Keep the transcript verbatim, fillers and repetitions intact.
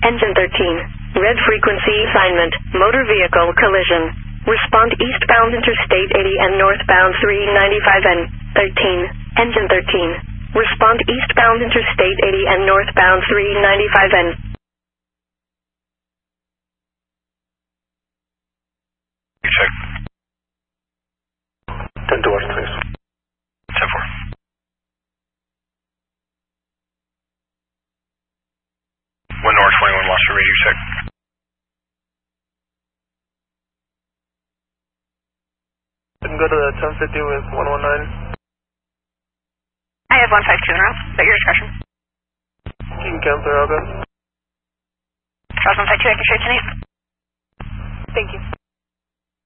Engine thirteen. Red frequency assignment. Motor vehicle collision. Respond eastbound Interstate eighty and northbound three ninety-five N. thirteen. Engine thirteen. Respond eastbound Interstate eighty and northbound three ninety-five N. You check. ten doors, please. ten four. One North twenty-one, lost your radio check. I can go to the ten fifty with one one nine. I have one five two in row, at your discretion. You can cancel, I'll go. Charles one five two, I can show you tonight. Thank you.